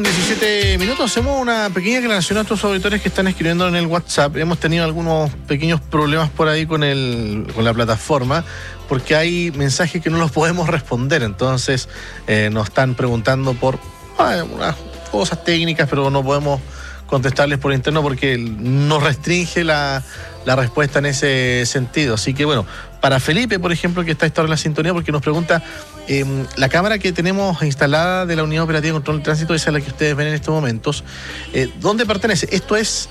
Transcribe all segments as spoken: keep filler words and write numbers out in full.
diecisiete minutos, hacemos una pequeña aclaración a nuestros auditores que están escribiendo en el WhatsApp. Hemos tenido algunos pequeños problemas por ahí con el con la plataforma, porque hay mensajes que no los podemos responder. Entonces eh, nos están preguntando por ah, unas cosas técnicas, pero no podemos contestarles por interno porque nos restringe la, la respuesta en ese sentido. Así que bueno, para Felipe, por ejemplo, que está a esta hora en la sintonía, porque nos pregunta, eh, la cámara que tenemos instalada de la Unidad Operativa de Control de Tránsito, esa es la que ustedes ven en estos momentos, eh, ¿dónde pertenece? Esto es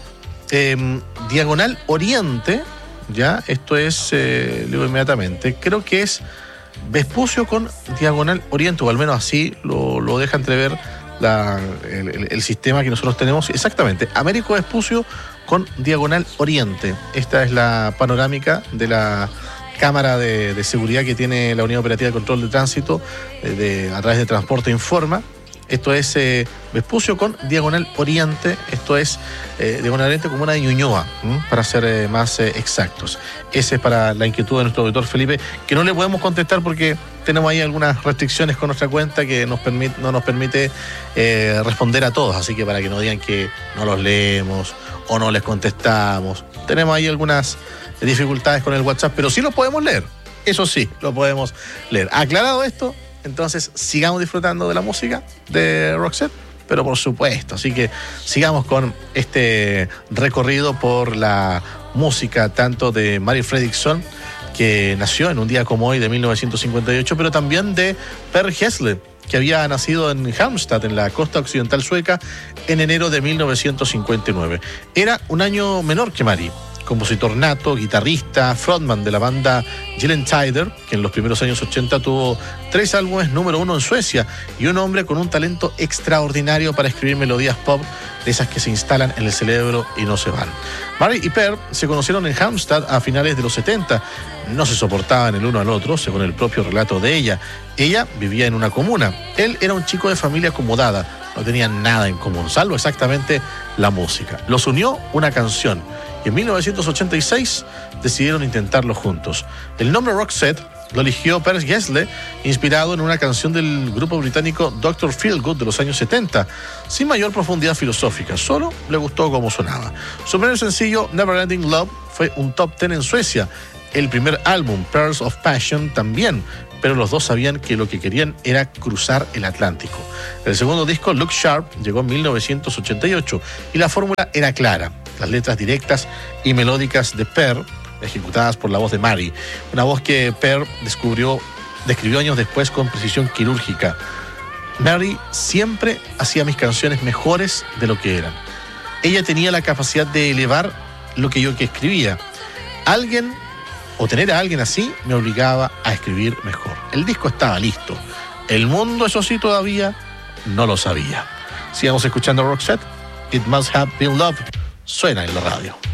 eh, Diagonal Oriente, ¿ya? Esto es, eh, le digo inmediatamente, creo que es Vespucio con Diagonal Oriente, o al menos así lo, lo deja entrever La, el, el, el sistema que nosotros tenemos. Exactamente, Américo Vespucio con Diagonal Oriente. Esta es la panorámica de la cámara de, de seguridad que tiene la Unidad Operativa de Control de Tránsito de, de, a través de Transporte Informa. Esto es eh, Vespucio con Diagonal Oriente. Esto es eh, Diagonal Oriente como una de Ñuñoa, ¿m? para ser eh, más eh, exactos. Ese es para la inquietud de nuestro auditor Felipe, que no le podemos contestar porque tenemos ahí algunas restricciones con nuestra cuenta que nos permite, no nos permite eh, responder a todos. Así que para que no digan que no los leemos o no les contestamos, tenemos ahí algunas dificultades con el WhatsApp, pero sí lo podemos leer. Eso sí, lo podemos leer. Aclarado esto, entonces sigamos disfrutando de la música de Roxette, pero por supuesto, así que sigamos con este recorrido por la música tanto de Mari Fredriksson, que nació en un día como hoy de mil novecientos cincuenta y ocho, pero también de Per Gessle, que había nacido en Halmstad, en la costa occidental sueca, en enero de mil novecientos cincuenta y nueve. Era un año menor que Mari. Compositor nato, guitarrista, frontman de la banda Gyllene que en los primeros años ochenta tuvo tres álbumes número uno en Suecia, y un hombre con un talento extraordinario para escribir melodías pop, de esas que se instalan en el cerebro y no se van. Mari y Per se conocieron en Halmstad a finales de los setenta. No se soportaban el uno al otro, según el propio relato de ella. Ella vivía en una comuna. Él era un chico de familia acomodada. No tenían nada en común, salvo exactamente la música. Los unió una canción, y en mil novecientos ochenta y seis decidieron intentarlo juntos. El nombre Roxette lo eligió Per Gessle, inspirado en una canción del grupo británico doctor Feelgood de los años setenta, sin mayor profundidad filosófica, solo le gustó cómo sonaba. Su primer sencillo, Neverending Love, fue un top ten en Suecia. El primer álbum, Pearls of Passion, también, pero los dos sabían que lo que querían era cruzar el Atlántico. El segundo disco, Look Sharp, llegó en mil novecientos ochenta y ocho, y la fórmula era clara: las letras directas y melódicas de Per, ejecutadas por la voz de Mari, una voz que Per descubrió, describió años después con precisión quirúrgica. Mari siempre hacía mis canciones mejores de lo que eran. Ella tenía la capacidad de elevar lo que yo que escribía. Alguien, o tener a alguien así, me obligaba a escribir mejor. El disco estaba listo. El mundo, eso sí, todavía no lo sabía. Sigamos escuchando Roxette. It Must Have Been Love. Suena en la radio.